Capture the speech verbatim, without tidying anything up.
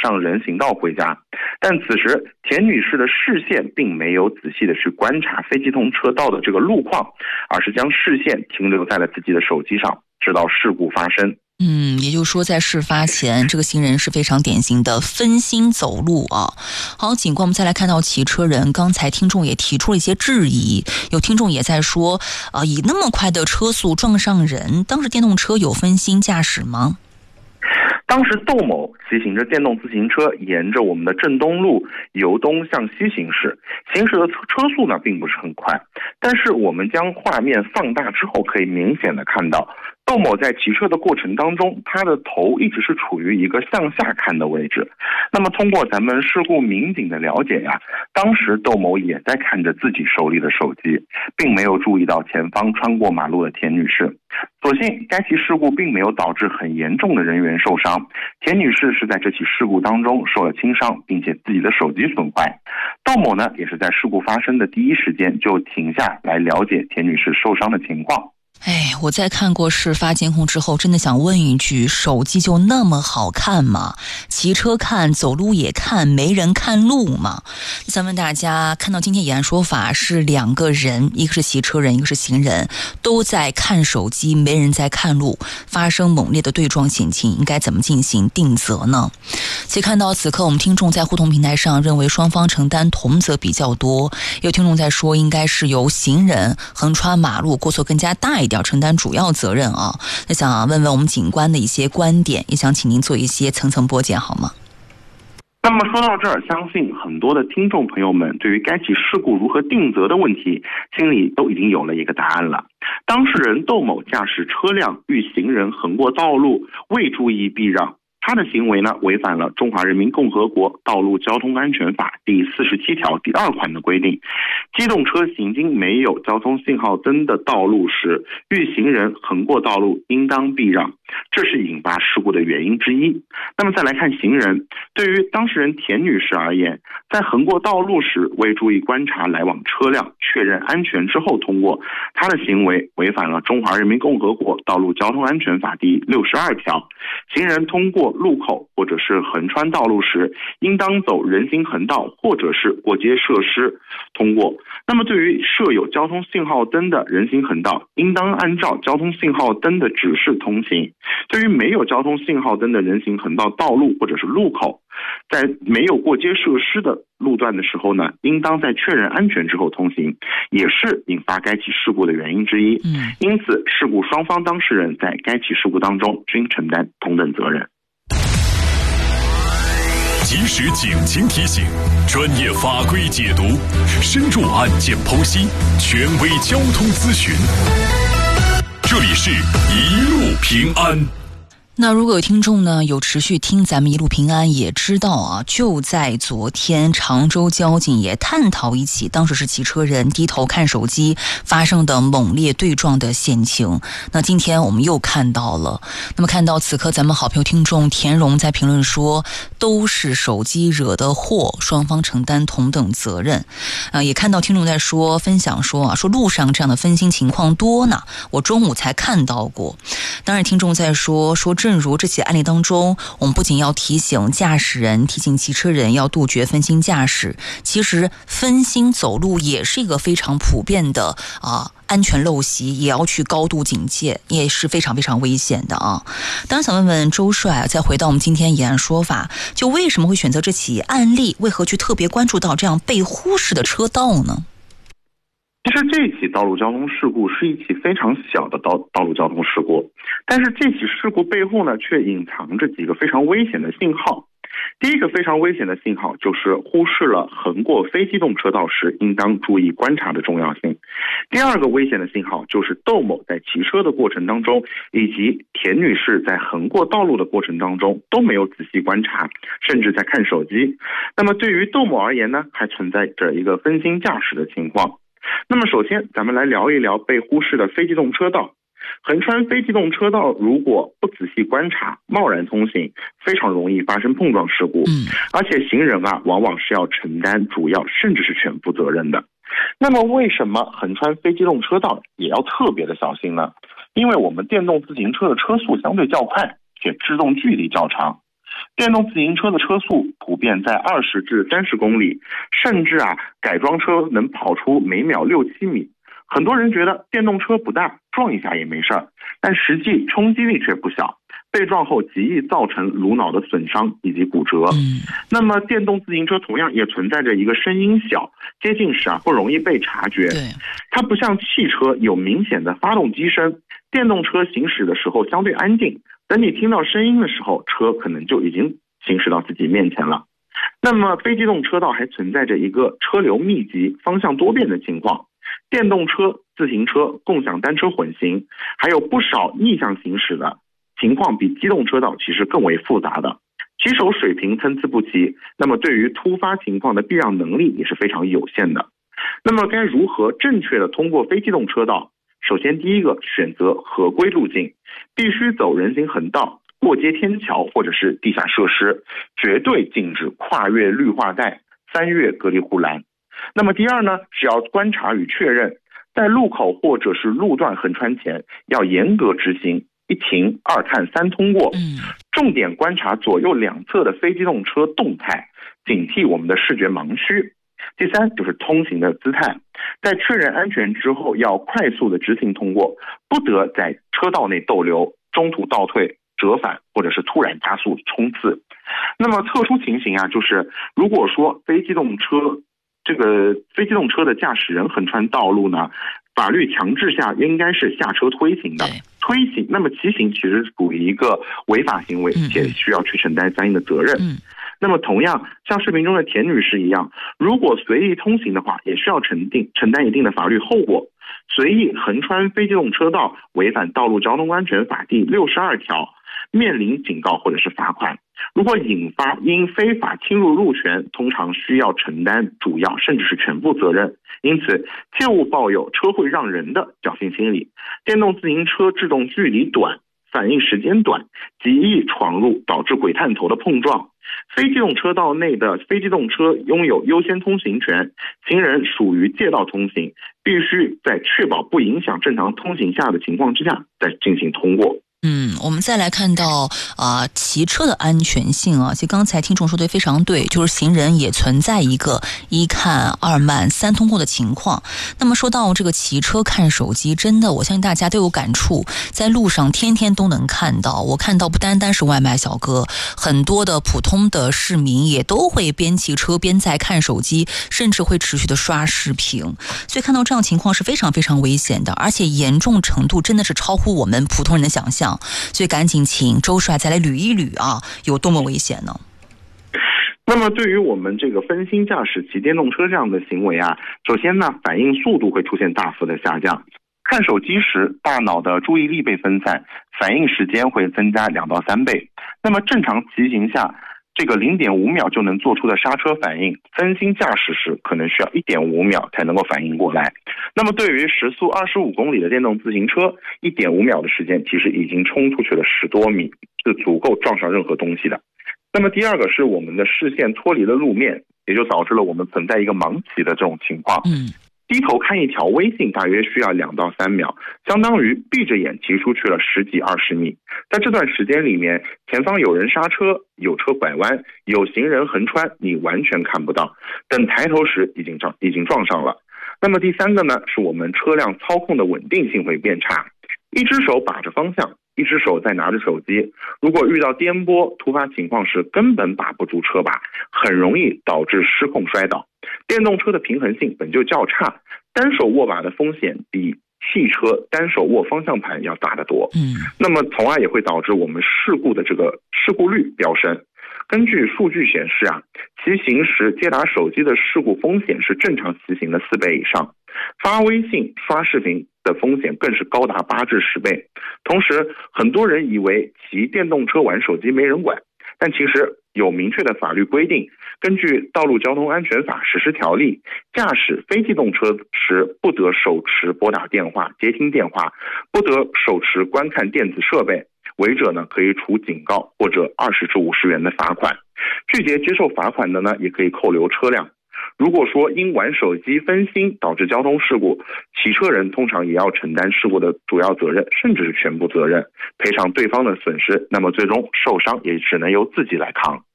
上人行道回家。但此时田女士的视线并没有仔细的去观察非机动车道的这个路况，而是将视线停留在了自己的手机上，直到事故发生。 嗯，也就是说在事发前这个行人是非常典型的分心走路啊。好，警官，我们再来看到骑车人，刚才听众也提出了一些质疑，有听众也在说呃，以那么快的车速撞上人，当时电动车有分心驾驶吗？ 当时窦某骑行着电动自行车，沿着我们的镇东路由东向西行驶，行驶的车速呢并不是很快，但是我们将画面放大之后，可以明显的看到窦某在骑车的过程当中，他的头一直是处于一个向下看的位置。那么通过咱们事故民警的了解呀，当时窦某也在看着自己手里的手机，并没有注意到前方穿过马路的田女士。所幸该起事故并没有导致很严重的人员受伤，田女士是在这起事故当中受了轻伤，并且自己的手机损坏。窦某呢也是在事故发生的第一时间就停下来了解田女士受伤的情况。 哎，我在看过事发监控之后，真的想问一句，手机就那么好看吗？骑车看，走路也看，没人看路吗？想问大家，看到今天以案说法是两个人，一个是骑车人，一个是行人，都在看手机，没人在看路，发生猛烈的对撞险情，应该怎么进行定责呢？所以看到此刻我们听众在互动平台上认为双方承担同责比较多，有听众在说应该是由行人横穿马路过错更加大一点，要承担主要责任啊。那想问问我们警官的一些观点，也想请您做一些层层剥茧好吗？ 那么说到这儿，相信很多的听众朋友们对于该起事故如何定责的问题，心里都已经有了一个答案了。当事人窦某驾驶车辆遇行人横过道路，未注意避让，他的行为呢违反了《中华人民共和国道路交通安全法》第四十七条第二款的规定，机动车行经没有交通信号灯的道路时，遇行人横过道路应当避让，这是引发事故的原因之一。那么再来看行人，对于当事人田女士而言，在横过道路时未注意观察来往车辆，确认安全之后通过，她的行为违反了《中华人民共和国道路交通安全法》第六十二条，行人通过路口或者是横穿道路时，应当走人行横道或者是过街设施通过。那么对于设有交通信号灯的人行横道，应当按照交通信号灯的指示通行。对于没有交通信号灯的人行横道道路或者是路口，在没有过街设施的路段的时候呢，应当在确认安全之后通行，也是引发该起事故的原因之一。 嗯， 因此事故双方当事人在该起事故当中均承担同等责任。 及时警情提醒，专业法规解读，深入案件剖析，权威交通咨询。这里是一路平安。 那如果有听众呢有持续听咱们一路平安，也知道啊，就在昨天常州交警也探讨一起当时是骑车人低头看手机发生的猛烈对撞的险情。那今天我们又看到了，那么看到此刻咱们好朋友听众田荣在评论说，都是手机惹的祸，双方承担同等责任。呃，也看到听众在说分享说啊，说路上这样的分心情况多呢，我中午才看到过。当然听众在说说正如这起案例当中，我们不仅要提醒驾驶人，提醒骑车人要杜绝分心驾驶，其实分心走路也是一个非常普遍的啊安全陋习，也要去高度警戒，也是非常非常危险的啊。当然想问问周帅，再回到我们今天以案说法，就为什么会选择这起案例，为何去特别关注到这样被忽视的车道呢？ 其实这起道路交通事故是一起非常小的道道路交通事故，但是这起事故背后呢，却隐藏着几个非常危险的信号。第一个非常危险的信号就是忽视了横过非机动车道时应当注意观察的重要性。第二个危险的信号就是窦某在骑车的过程当中，以及田女士在横过道路的过程当中都没有仔细观察，甚至在看手机。那么对于窦某而言呢，还存在着一个分心驾驶的情况。那么首先咱们来聊一聊被忽视的非机动车道。横穿非机动车道如果不仔细观察，贸然通行，非常容易发生碰撞事故。 嗯， 而且行人啊往往是要承担主要甚至是全部责任的。那么为什么横穿非机动车道也要特别的小心呢？因为我们电动自行车的车速相对较快，且制动距离较长。 电动自行车的车速普遍在二十至三十公里，甚至啊改装车能跑出每秒六七米。很多人觉得电动车不大，撞一下也没事儿，但实际冲击力却不小，被撞后极易造成颅脑的损伤以及骨折。 嗯， 那么电动自行车同样也存在着一个声音小，接近时啊不容易被察觉。 对， 它不像汽车有明显的发动机声，电动车行驶的时候相对安静，等你听到声音的时候，车可能就已经行驶到自己面前了。那么非机动车道还存在着一个车流密集、方向多变的情况。电动车、自行车、共享单车混行，还有不少逆向行驶的情况，比机动车道其实更为复杂的。骑手水平参差不齐，那么对于突发情况的避让能力也是非常有限的。那么该如何正确的通过非机动车道？首先，第一个，选择合规路径，必须走人行横道、过街天桥或者是地下设施，绝对禁止跨越绿化带、翻越隔离护栏。那么第二呢，是要观察与确认，在路口或者是路段横穿前，要严格执行一停、二看、三通过。 嗯， 重点观察左右两侧的非机动车动态，警惕我们的视觉盲区。第三就是通行的姿态，在确认安全之后，要快速的直行通过，不得在车道内逗留、中途倒退、折返或者是突然加速冲刺。那么特殊情形啊，就是如果说非机动车这个非机动车的驾驶人横穿道路呢，法律强制下应该是下车推行的。推行，那么骑行其实属于一个违法行为，且需要去承担相应的责任。 嗯， 那么同样，像视频中的田女士一样，如果随意通行的话，也需要承定承担一定的法律后果。随意横穿非机动车道，违反道路交通安全法第六十二条，面临警告或者是罚款。如果引发因非法侵入路权，通常需要承担主要甚至是全部责任。因此，切勿抱有车会让人的侥幸心理。电动自行车制动距离短，反应时间短，极易闯入，导致鬼探头的碰撞。非机动车道内的非机动车拥有优先通行权，行人属于借道通行，必须在确保不影响正常通行下的情况之下再进行通过。 嗯，我们再来看到啊、呃，骑车的安全性啊，其实刚才听众说的非常对，就是行人也存在一个一看二慢三通过的情况。那么说到这个骑车看手机，真的我相信大家都有感触，在路上天天都能看到。我看到不单单是外卖小哥，很多的普通的市民也都会边骑车边在看手机，甚至会持续的刷视频。所以看到这样情况是非常非常危险的，而且严重程度真的是超乎我们普通人的想象。所以赶紧请周帅再来捋一捋啊，有多么危险呢？ 那么对于我们这个分心驾驶骑电动车这样的行为啊，首先呢，反应速度会出现大幅的下降。看手机时，大脑的注意力被分散，反应时间会增加两到三倍。那么正常骑行下，这个零点五秒就能做出的刹车反应，分心驾驶时可能需要一点五秒才能够反应过来。那么对于时速二十五公里的电动自行车，一点五秒的时间其实已经冲出去了十多米，是足够撞上任何东西的。那么第二个是我们的视线脱离了路面，也就导致了我们存在一个盲骑的这种情况。 嗯。 低头看一条微信大约需要两到三秒，相当于闭着眼骑出去了十几二十米。在这段时间里面，前方有人刹车，有车拐弯，有行人横穿，你完全看不到。等抬头时，已经撞已经撞上了。那么第三个呢，是我们车辆操控的稳定性会变差，一只手把着方向，一只手在拿着手机。如果遇到颠簸突发情况时，根本把不住车把，很容易导致失控摔倒。电动车的平衡性本就较差，单手握把的风险比汽车单手握方向盘要大得多。 嗯， 那么从而也会导致我们事故的这个事故率飙升。根据数据显示啊，骑行时接打手机的事故风险是正常骑行的四倍以上，发微信、刷视频的风险更是高达八至十倍。同时，很多人以为骑电动车玩手机没人管，但其实有明确的法律规定，根据《道路交通安全法实施条例》，驾驶非机动车时不得手持拨打电话、接听电话，不得手持观看电子设备，违者呢可以处警告或者二十至五十元的罚款。拒绝接受罚款的呢，也可以扣留车辆。 如果说因玩手机分心导致交通事故，骑车人通常也要承担事故的主要责任，甚至是全部责任，赔偿对方的损失，那么最终受伤也只能由自己来扛。